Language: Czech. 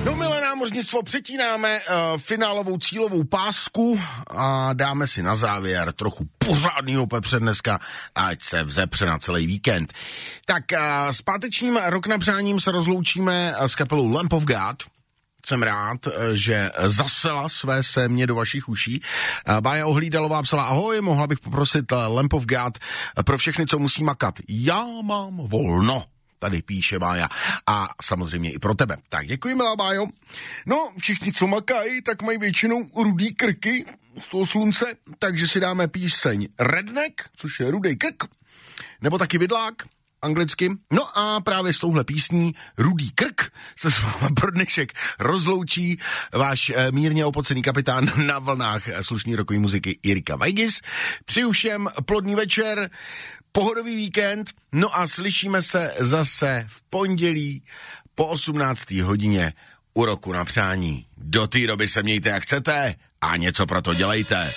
No, milé námořnictvo, přetínáme finálovou cílovou pásku a dáme si na závěr trochu pořádného pepře dneska, ať se vzepře na celý víkend. Tak s pátečním rok na přáním se rozloučíme s kapelou Lamp of God. Jsem rád, že zasela své sémě do vašich uší. Bája Ohlídalová psala: ahoj, mohla bych poprosit Lamp of God pro všechny, co musí makat. Já mám volno. Tady píše Bája. A samozřejmě i pro tebe. Tak děkuji, milá Bájo. No, všichni, co makají, tak mají většinou rudý krky z toho slunce, takže si dáme píseň Redneck, což je rudý krk, nebo taky vidlák, anglicky. No a právě s touhle písní Rudý krk se s váma pro dnešek rozloučí váš mírně opocený kapitán na vlnách slušný rokový muziky Jirka Vajgis. Přeju všem plodný večer, pohodový víkend, no a slyšíme se zase v pondělí po 18. hodině u Roku na přání. Do té doby se mějte jak chcete a něco pro to dělejte.